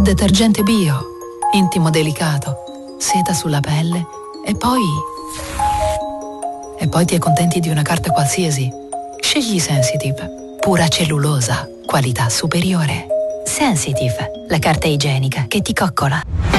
Detergente bio, intimo delicato, seta sulla pelle e poi ti accontenti di una carta qualsiasi. Scegli Sensitive, pura cellulosa, qualità superiore. Sensitive, la carta igienica che ti coccola.